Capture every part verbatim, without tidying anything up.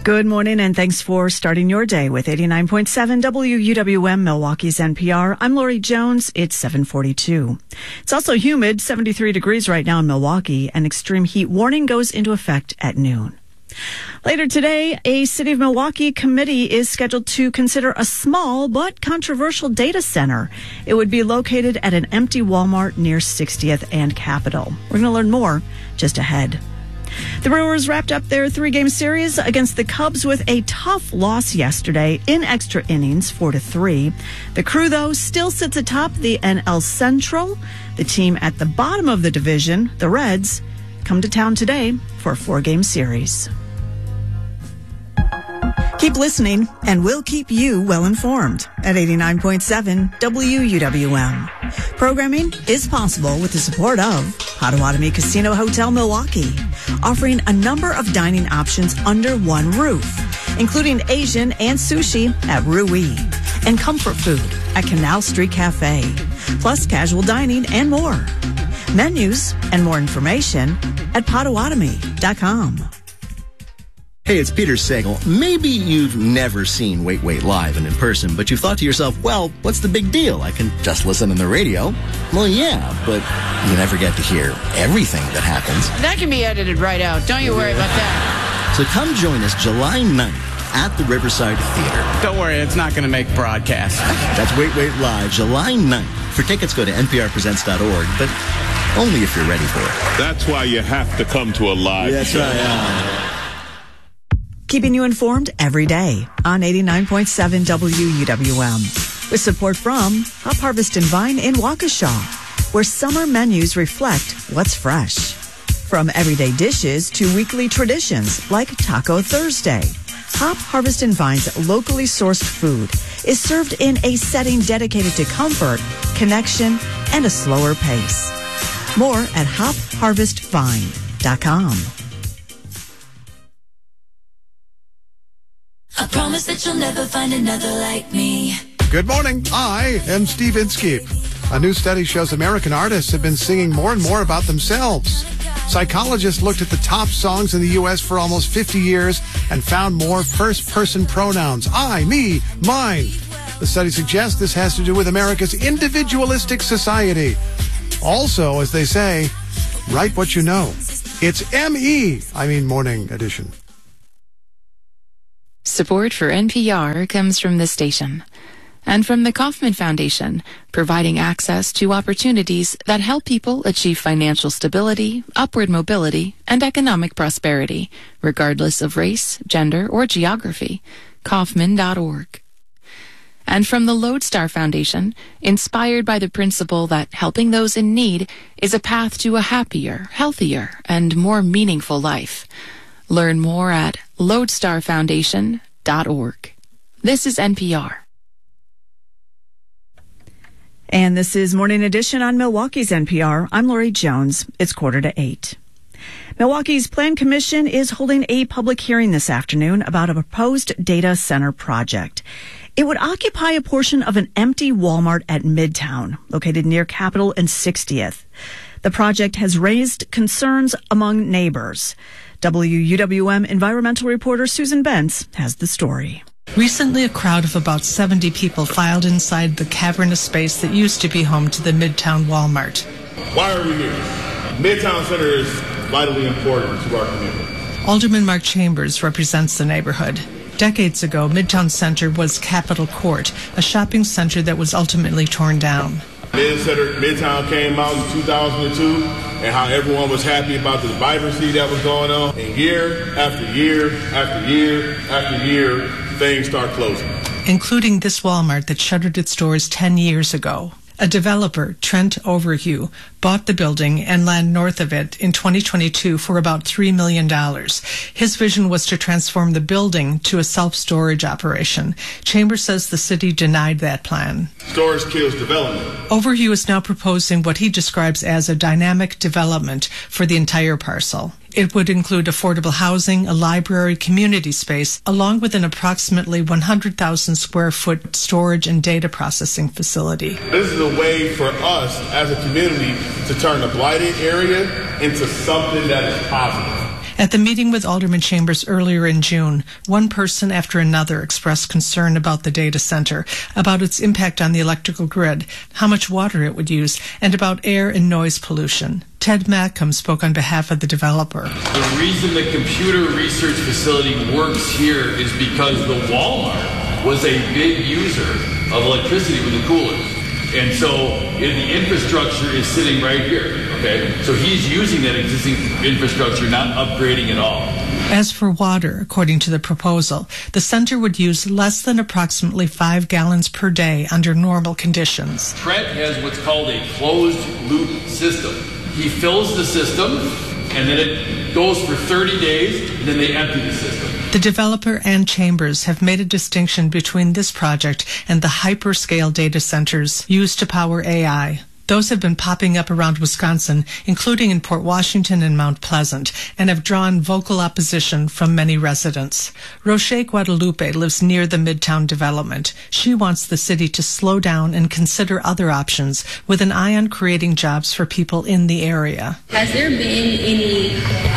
Good morning, and thanks for starting your day with eighty-nine point seven W U W M, Milwaukee's N P R. I'm Lori Jones. It's seven forty-two. It's also humid, seventy-three degrees right now in Milwaukee. An extreme heat warning goes into effect at noon. Later today, a City of Milwaukee committee is scheduled to consider a small but controversial data center. It would be located at an empty Walmart near sixtieth and Capitol. We're going to learn more just ahead. The Brewers wrapped up their three-game series against the Cubs with a tough loss yesterday in extra innings, four to three. The Crew, though, still sits atop the N L Central. The team at the bottom of the division, the Reds, come to town today for a four-game series. Keep listening, and we'll keep you well informed at eighty-nine point seven W U W M. Programming is possible with the support of Potawatomi Casino Hotel Milwaukee, offering a number of dining options under one roof, including Asian and sushi at Rui, and comfort food at Canal Street Cafe, plus casual dining and more. Menus and more information at Potawatomi dot com. Hey, it's Peter Sagal. Maybe you've never seen Wait Wait live and in person, but you've thought to yourself, well, what's the big deal? I can just listen on the radio. Well, yeah, but you never get to hear everything that happens. That can be edited right out. Don't you worry about that. So come join us July ninth at the Riverside Theater. Don't worry, it's not going to make broadcast. That's Wait Wait Live, July ninth. For tickets, go to N P R presents dot org, but only if you're ready for it. That's why you have to come to a live That's show. right, yeah. Keeping you informed every day on eighty-nine point seven W U W M. With support from Hop Harvest and Vine in Waukesha, where summer menus reflect what's fresh. From everyday dishes to weekly traditions like Taco Thursday, Hop Harvest and Vine's locally sourced food is served in a setting dedicated to comfort, connection, and a slower pace. More at hop harvest vine dot com. I promise that you'll never find another like me. Good morning. I am Steve Inskeep. A new study shows American artists have been singing more and more about themselves. Psychologists looked at the top songs in the U S for almost fifty years and found more first-person pronouns. I, me, mine. The study suggests this has to do with America's individualistic society. Also, as they say, write what you know. It's M E, I mean Morning Edition. Support for N P R comes from this station and from the Kauffman Foundation, providing access to opportunities that help people achieve financial stability, upward mobility, and economic prosperity, regardless of race, gender, or geography. Kauffman dot org. And from the Lodestar Foundation, inspired by the principle that helping those in need is a path to a happier, healthier, and more meaningful life. Learn more at lodestar foundation dot org. This is N P R. And this is Morning Edition on Milwaukee's N P R. I'm Lori Jones. It's quarter to eight. Milwaukee's Plan Commission is holding a public hearing this afternoon about a proposed data center project. It would occupy a portion of an empty Walmart at Midtown, located near Capitol and sixtieth. The project has raised concerns among neighbors. W U W M environmental reporter Susan Bentz has the story. Recently, a crowd of about seventy people filed inside the cavernous space that used to be home to the Midtown Walmart. Why are we here? Midtown Center is vitally important to our community. Alderman Mark Chambers represents the neighborhood. Decades ago, Midtown Center was Capitol Court, a shopping center that was ultimately torn down. Midtown came out in two thousand two, and how everyone was happy about the vibrancy that was going on. And year after year after year after year, things start closing. Including this Walmart that shuttered its doors ten years ago. A developer, Trent Overhue, bought the building and land north of it in twenty twenty-two for about three million dollars. His vision was to transform the building to a self-storage operation. Chambers says the city denied that plan. Storage kills development. Overhue is now proposing what he describes as a dynamic development for the entire parcel. It would include affordable housing, a library, community space, along with an approximately one hundred thousand square foot storage and data processing facility. This is a way for us as a community to turn a blighted area into something that is positive. At the meeting with Alderman Chambers earlier in June, one person after another expressed concern about the data center, about its impact on the electrical grid, how much water it would use, and about air and noise pollution. Ted Malcolm spoke on behalf of the developer. The reason the computer research facility works here is because the Walmart was a big user of electricity with the coolers. And so the infrastructure is sitting right here, okay? So he's using that existing infrastructure, not upgrading at all. As for water, according to the proposal, the center would use less than approximately five gallons per day under normal conditions. Trent has what's called a closed-loop system. He fills the system, and then it goes for thirty days, and then they empty the system. The developer and Chambers have made a distinction between this project and the hyperscale data centers used to power A I. Those have been popping up around Wisconsin, including in Port Washington and Mount Pleasant, and have drawn vocal opposition from many residents. Roche Guadalupe lives near the Midtown development. She wants the city to slow down and consider other options with an eye on creating jobs for people in the area. Has there been any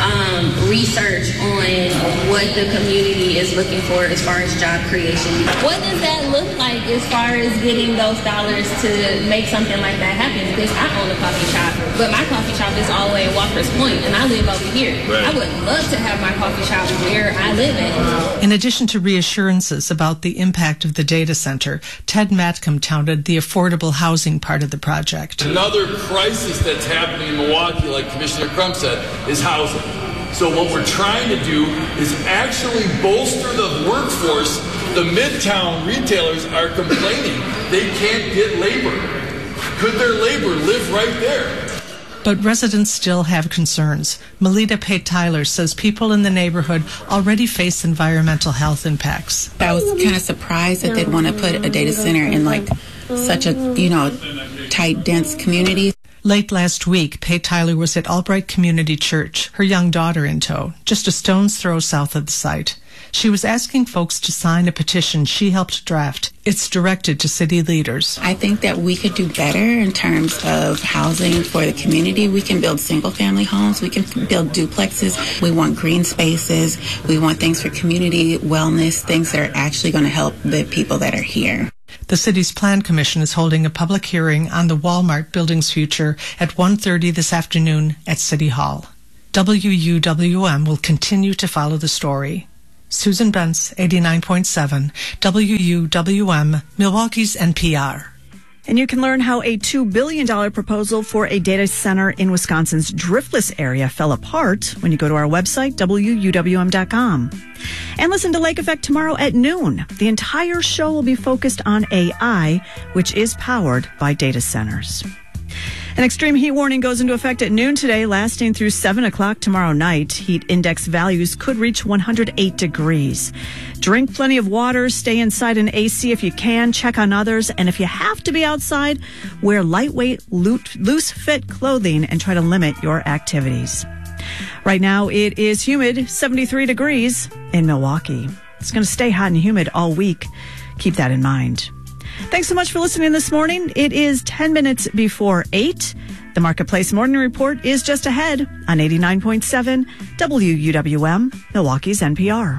um, research on what the community is looking for as far as job creation? What does that look like as far as getting those dollars to make something like that happen? Because I own a coffee shop, but my coffee shop is all the way in Walker's Point, and I live over here. Right. I would love to have my coffee shop where I live at. In addition to reassurances about the impact of the data center, Ted Matcom touted the affordable housing part of the project. Another crisis that's happening in Milwaukee, like Commissioner Crump said, is housing. So what we're trying to do is actually bolster the workforce. The Midtown retailers are complaining they can't get labor. Could their labor live right there? But residents still have concerns. Melita Pate Tyler says people in the neighborhood already face environmental health impacts. I was kind of surprised that they'd want to put a data center in like such a, you know, tight, dense community. Late last week, Pate Tyler was at Albright Community Church, her young daughter in tow, just a stone's throw south of the site. She was asking folks to sign a petition she helped draft. It's directed to city leaders. I think that we could do better in terms of housing for the community. We can build single-family homes. We can build duplexes. We want green spaces. We want things for community wellness, things that are actually going to help the people that are here. The city's Plan Commission is holding a public hearing on the Walmart building's future at one thirty this afternoon at City Hall. W U W M will continue to follow the story. Susan Bentz, eighty-nine point seven, W U W M, Milwaukee's N P R. And you can learn how a two billion dollars proposal for a data center in Wisconsin's Driftless area fell apart when you go to our website, W U W M dot com. And listen to Lake Effect tomorrow at noon. The entire show will be focused on A I, which is powered by data centers. An extreme heat warning goes into effect at noon today, lasting through seven o'clock tomorrow night. Heat index values could reach one hundred eight degrees. Drink plenty of water, stay inside an A C if you can, check on others, and if you have to be outside, wear lightweight, loose-fit clothing and try to limit your activities. Right now, it is humid, seventy-three degrees in Milwaukee. It's going to stay hot and humid all week. Keep that in mind. Thanks so much for listening this morning. It is ten minutes before eight. The Marketplace Morning Report is just ahead on eighty-nine point seven W U W M, Milwaukee's N P R.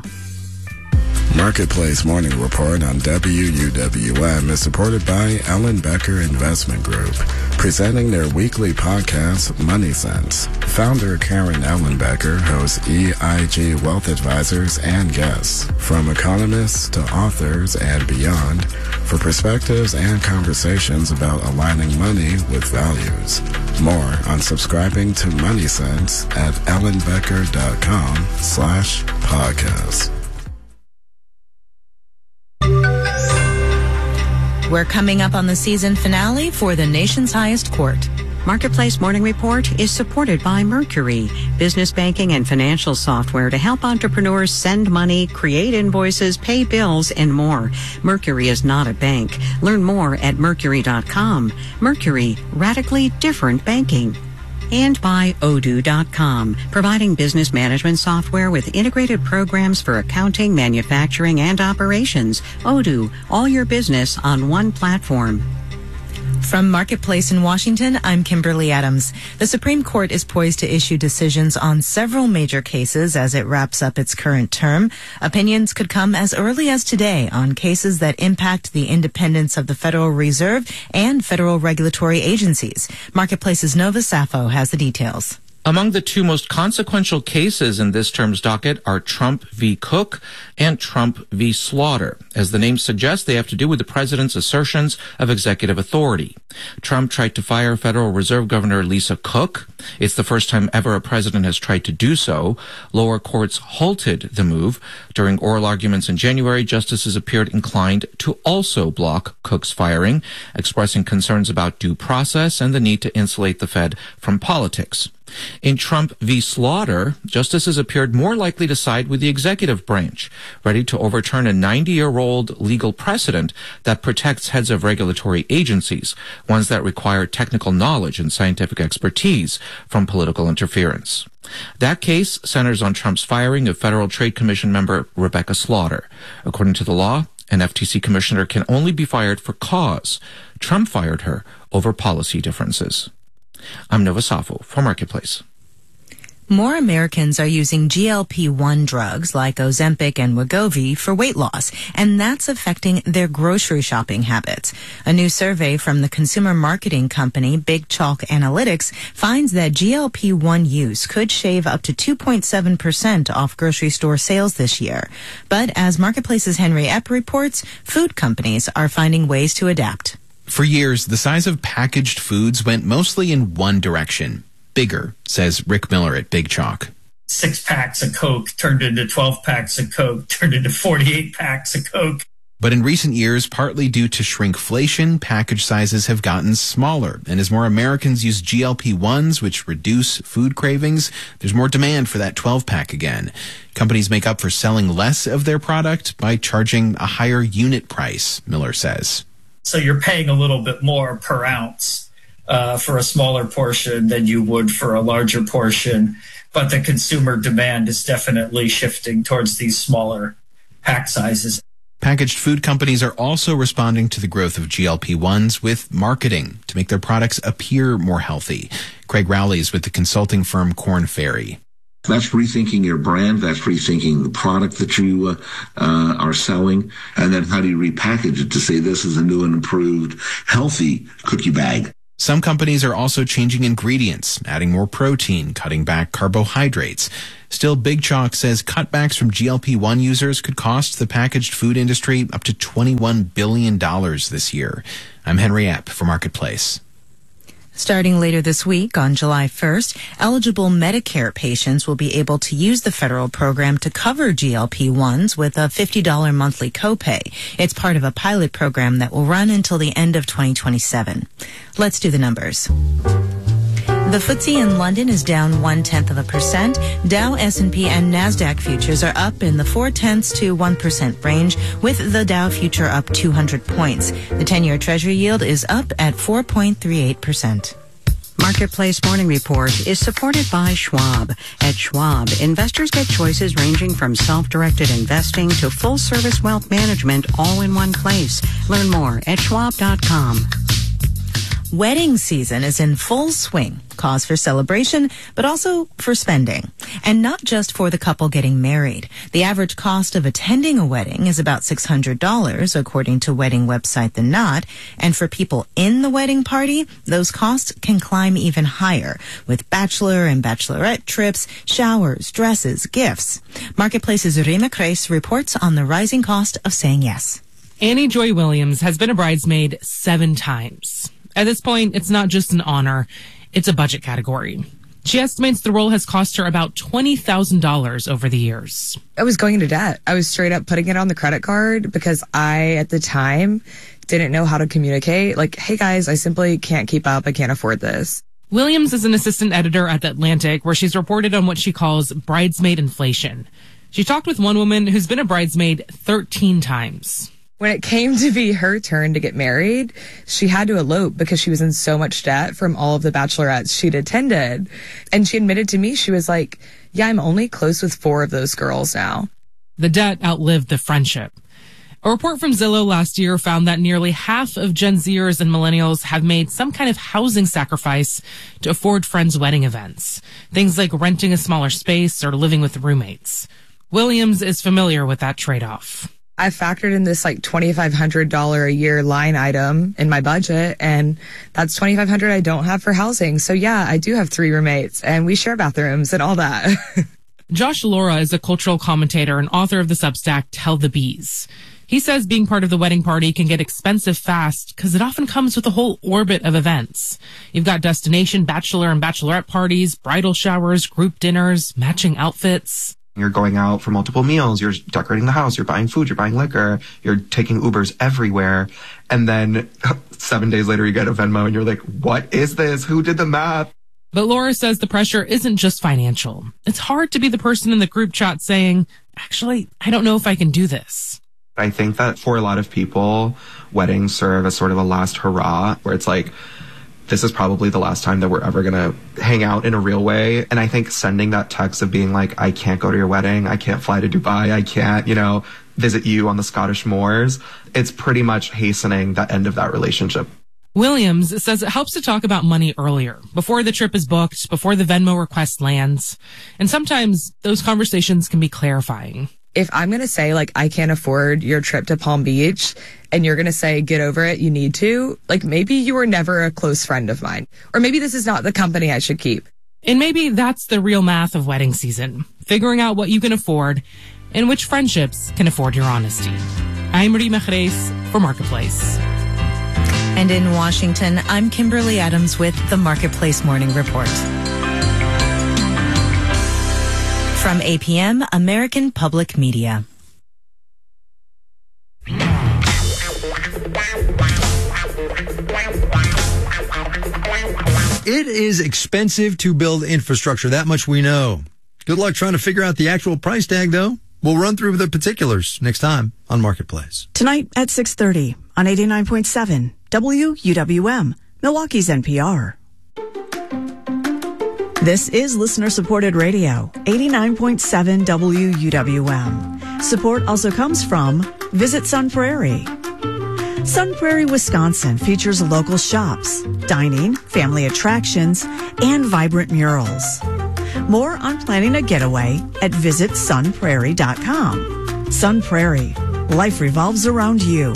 Marketplace Morning Report on W U W M is supported by Ellen Becker Investment Group, presenting their weekly podcast, Money Sense. Founder Karen Ellenbecker hosts E I G Wealth Advisors and guests, from economists to authors and beyond, for perspectives and conversations about aligning money with values. More on subscribing to Money Sense at ellenbecker.com slash podcast. We're coming up on the season finale for the nation's highest court. Marketplace Morning Report is supported by Mercury, business banking and financial software to help entrepreneurs send money, create invoices, pay bills, and more. Mercury is not a bank. Learn more at mercury dot com. Mercury, radically different banking. And by Odoo dot com, providing business management software with integrated programs for accounting, manufacturing, and operations. Odoo, all your business on one platform. From Marketplace in Washington, I'm Kimberly Adams. The Supreme Court is poised to issue decisions on several major cases as it wraps up its current term. Opinions could come as early as today on cases that impact the independence of the Federal Reserve and federal regulatory agencies. Marketplace's Nova Safo has the details. Among the two most consequential cases in this term's docket are Trump v. Cook and Trump v. Slaughter. As the name suggests, they have to do with the president's assertions of executive authority. Trump tried to fire Federal Reserve Governor Lisa Cook. It's the first time ever a president has tried to do so. Lower courts halted the move. During oral arguments in January, justices appeared inclined to also block Cook's firing, expressing concerns about due process and the need to insulate the Fed from politics. In Trump v. Slaughter, justices appeared more likely to side with the executive branch, ready to overturn a ninety-year-old legal precedent that protects heads of regulatory agencies, ones that require technical knowledge and scientific expertise, from political interference. That case centers on Trump's firing of Federal Trade Commission member Rebecca Slaughter. According to the law, an F T C commissioner can only be fired for cause. Trump fired her over policy differences. I'm Nova Safo for Marketplace. More Americans are using G L P one drugs like Ozempic and Wegovy for weight loss, and that's affecting their grocery shopping habits. A new survey from the consumer marketing company Big Chalk Analytics finds that G L P one use could shave up to two point seven percent off grocery store sales this year. But as Marketplace's Henry Epp reports, food companies are finding ways to adapt. For years, the size of packaged foods went mostly in one direction. Bigger, says Rick Miller at Big Chalk. Six packs of Coke turned into twelve packs of Coke, turned into forty-eight packs of Coke. But in recent years, partly due to shrinkflation, package sizes have gotten smaller. And as more Americans use G L P ones, which reduce food cravings, there's more demand for that twelve-pack again. Companies make up for selling less of their product by charging a higher unit price, Miller says. So you're paying a little bit more per ounce uh, for a smaller portion than you would for a larger portion. But the consumer demand is definitely shifting towards these smaller pack sizes. Packaged food companies are also responding to the growth of G L P ones with marketing to make their products appear more healthy. Craig Rowley is with the consulting firm Korn Ferry. That's rethinking your brand. That's rethinking the product that you uh, uh, are selling. And then how do you repackage it to say this is a new and improved, healthy cookie bag? Some companies are also changing ingredients, adding more protein, cutting back carbohydrates. Still, Big Chalk says cutbacks from G L P one users could cost the packaged food industry up to twenty-one billion dollars this year. I'm Henry Epp for Marketplace. Starting later this week, on July first, eligible Medicare patients will be able to use the federal program to cover G L P ones with a fifty dollars monthly copay. It's part of a pilot program that will run until the end of twenty twenty-seven. Let's do the numbers. The F T S E in London is down one-tenth of a percent. Dow, S and P, and NASDAQ futures are up in the four-tenths to one percent range, with the Dow future up two hundred points. The ten-year Treasury yield is up at four point three eight percent. Marketplace Morning Report is supported by Schwab. At Schwab, investors get choices ranging from self-directed investing to full-service wealth management all in one place. Learn more at schwab dot com. Wedding season is in full swing. Cause for celebration, but also for spending. And not just for the couple getting married. The average cost of attending a wedding is about six hundred dollars, according to wedding website The Knot. And for people in the wedding party, those costs can climb even higher, with bachelor and bachelorette trips, showers, dresses, gifts. Marketplace's Rima Kreis reports on the rising cost of saying yes. Annie Joy Williams has been a bridesmaid seven times. At this point, it's not just an honor, it's a budget category. She estimates the role has cost her about twenty thousand dollars over the years. I was going into debt. I was straight up putting it on the credit card because I, at the time, didn't know how to communicate. Like, hey guys, I simply can't keep up. I can't afford this. Williams is an assistant editor at The Atlantic, where she's reported on what she calls bridesmaid inflation. She talked with one woman who's been a bridesmaid thirteen times. When it came to be her turn to get married, she had to elope because she was in so much debt from all of the bachelorettes she'd attended. And she admitted to me, she was like, yeah, I'm only close with four of those girls now. The debt outlived the friendship. A report from Zillow last year found that nearly half of Gen Zers and millennials have made some kind of housing sacrifice to afford friends' wedding events. Things like renting a smaller space or living with roommates. Williams is familiar with that trade-off. I factored in this like twenty-five hundred dollars a year line item in my budget, and that's twenty-five hundred dollars I don't have for housing. So yeah, I do have three roommates and we share bathrooms and all that. Josh Laura is a cultural commentator and author of the Substack Tell the Bees. He says being part of the wedding party can get expensive fast because it often comes with a whole orbit of events. You've got destination bachelor and bachelorette parties, bridal showers, group dinners, matching outfits. You're going out for multiple meals, you're decorating the house, you're buying food, you're buying liquor, you're taking Ubers everywhere. And then seven days later you get a Venmo and you're like, what is this? Who did the math? But Laura says the pressure isn't just financial. It's hard to be the person in the group chat saying, actually, I don't know if I can do this. I think that for a lot of people, weddings serve as sort of a last hurrah, where it's like, this is probably the last time that we're ever going to hang out in a real way. And I think sending that text of being like, I can't go to your wedding, I can't fly to Dubai, I can't, you know, visit you on the Scottish moors, it's pretty much hastening the end of that relationship. Williams says it helps to talk about money earlier, before the trip is booked, before the Venmo request lands. And sometimes those conversations can be clarifying. If I'm going to say, like, I can't afford your trip to Palm Beach, and you're going to say, get over it, you need to, like, maybe you were never a close friend of mine. Or maybe this is not the company I should keep. And maybe that's the real math of wedding season. Figuring out what you can afford and which friendships can afford your honesty. I'm Marie Mejres for Marketplace. And in Washington, I'm Kimberly Adams with the Marketplace Morning Report. From A P M, American Public Media. It is expensive to build infrastructure. That much we know. Good luck trying to figure out the actual price tag, though. We'll run through the particulars next time on Marketplace. Tonight at six thirty on eighty-nine point seven W U W M, Milwaukee's N P R. This is listener-supported radio, eighty-nine point seven W U W M. Support also comes from Visit Sun Prairie. Sun Prairie, Wisconsin features local shops, dining, family attractions, and vibrant murals. More on planning a getaway at visit sun prairie dot com. Sun Prairie, life revolves around you.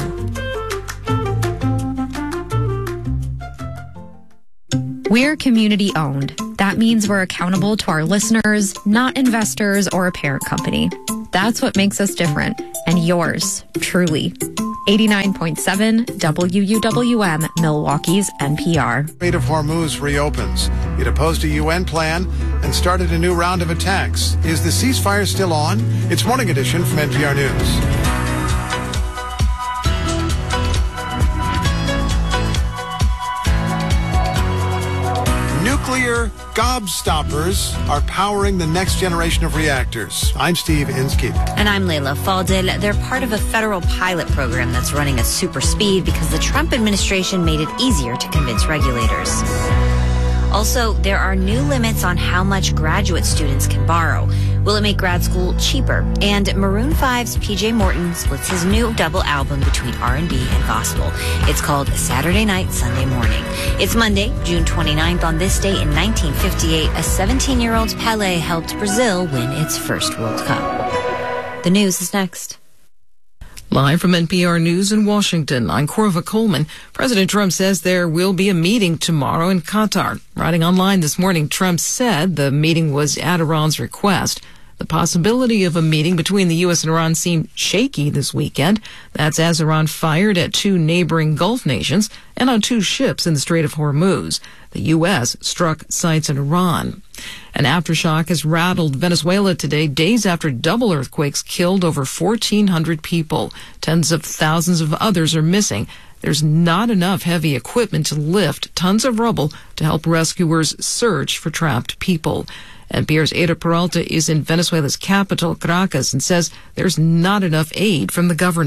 We're community owned. That means we're accountable to our listeners, not investors or a parent company. That's what makes us different, and yours, truly. eighty-nine point seven W U W M, Milwaukee's N P R. Strait of Hormuz reopens. It opposed a U N plan and started a new round of attacks. Is the ceasefire still on? It's Morning Edition from N P R News. Nuclear gobstoppers are powering the next generation of reactors. I'm Steve Inskeep. And I'm Layla Faldil. They're part of a federal pilot program that's running at super speed because the Trump administration made it easier to convince regulators. Also, there are new limits on how much graduate students can borrow. Will it make grad school cheaper? And Maroon five's P J Morton splits his new double album between R and B and gospel. It's called Saturday Night, Sunday Morning. It's Monday, June twenty-ninth. On this day in nineteen fifty-eight, a seventeen-year-old Pelé helped Brazil win its first World Cup. The news is next. Live from N P R News in Washington, I'm Corva Coleman. President Trump says there will be a meeting tomorrow in Qatar. Writing online this morning, Trump said the meeting was at Iran's request. The possibility of a meeting between the U S and Iran seemed shaky this weekend. That's as Iran fired at two neighboring Gulf nations and on two ships in the Strait of Hormuz. The U S struck sites in Iran. An aftershock has rattled Venezuela today, days after double earthquakes killed over fourteen hundred people. Tens of thousands of others are missing. There's not enough heavy equipment to lift tons of rubble to help rescuers search for trapped people. N P R's Ada Peralta is in Venezuela's capital, Caracas, and says there's not enough aid from the government.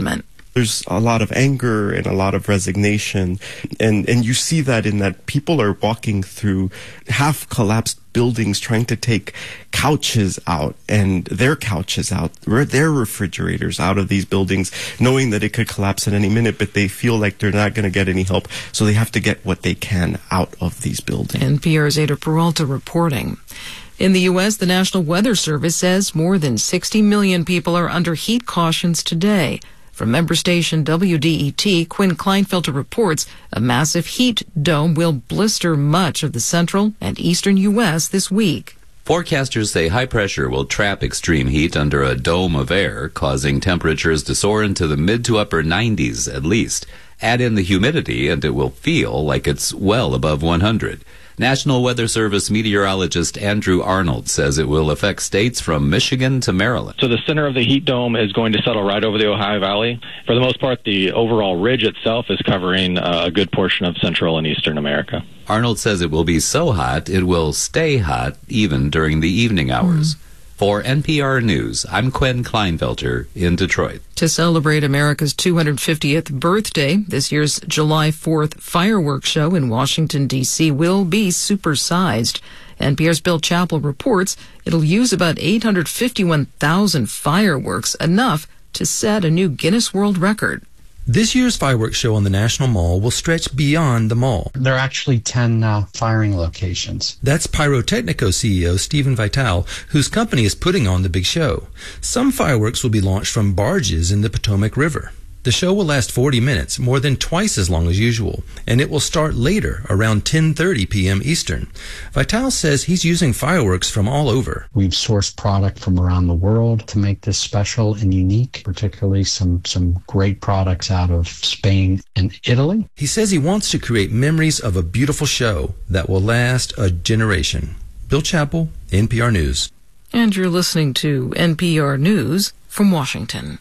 There's a lot of anger and a lot of resignation. And, and you see that in that people are walking through half collapsed buildings trying to take couches out and their couches out, their refrigerators out of these buildings, knowing that it could collapse at any minute, but they feel like they're not going to get any help. So they have to get what they can out of these buildings. N P R's Ada Peralta reporting. In the U S, the National Weather Service says more than sixty million people are under heat cautions today. From member station W D E T, Quinn Kleinfelter reports a massive heat dome will blister much of the central and eastern U S this week. Forecasters say high pressure will trap extreme heat under a dome of air, causing temperatures to soar into the mid to upper nineties at least. Add in the humidity and it will feel like it's well above one hundred. National Weather Service meteorologist Andrew Arnold says it will affect states from Michigan to Maryland. So the center of the heat dome is going to settle right over the Ohio Valley. For the most part, the overall ridge itself is covering uh, a good portion of central and eastern America. Arnold says it will be so hot, it will stay hot even during the evening hours. Mm. For N P R News, I'm Quinn Kleinfelter in Detroit. To celebrate America's two hundred fiftieth birthday, this year's July fourth fireworks show in Washington, D C will be supersized. N P R's Bill Chappell reports it'll use about eight hundred fifty-one thousand fireworks, enough to set a new Guinness World Record. This year's fireworks show on the National Mall will stretch beyond the mall. There are actually ten uh, firing locations. That's Pyrotechnico C E O Stephen Vitale, whose company is putting on the big show. Some fireworks will be launched from barges in the Potomac River. The show will last forty minutes, more than twice as long as usual, and it will start later, around ten thirty p.m. Eastern. Vitale says he's using fireworks from all over. We've sourced product from around the world to make this special and unique, particularly some, some great products out of Spain and Italy. He says he wants to create memories of a beautiful show that will last a generation. Bill Chappell, N P R News. And you're listening to N P R News from Washington.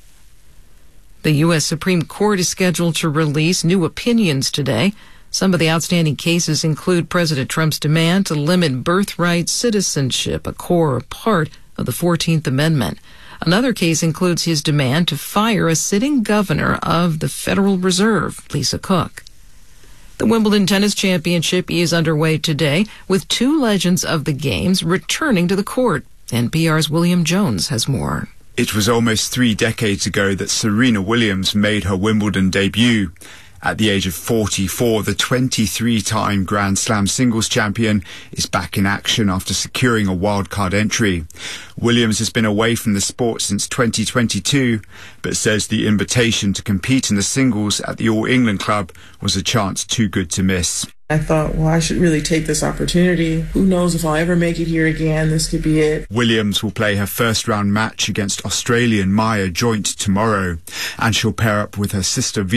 The U S Supreme Court is scheduled to release new opinions today. Some of the outstanding cases include President Trump's demand to limit birthright citizenship, a core part of the fourteenth Amendment. Another case includes his demand to fire a sitting governor of the Federal Reserve, Lisa Cook. The Wimbledon Tennis Championship is underway today, with two legends of the games returning to the court. N P R's William Jones has more. It was almost three decades ago that Serena Williams made her Wimbledon debut. At the age of forty-four, the twenty-three-time Grand Slam singles champion is back in action after securing a wildcard entry. Williams has been away from the sport since twenty twenty-two, but says the invitation to compete in the singles at the All England Club was a chance too good to miss. I thought, well, I should really take this opportunity. Who knows if I'll ever make it here again? This could be it. Williams will play her first round match against Australian Maya Joint tomorrow, and she'll pair up with her sister